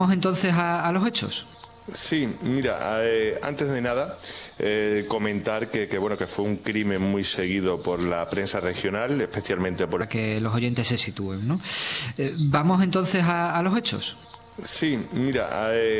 Vamos entonces a los hechos. Sí, mira, antes de nada, comentar que bueno, que fue un crimen muy seguido por la prensa regional, especialmente por... Para que los oyentes se sitúen, ¿no? Vamos entonces a los hechos. Sí, mira,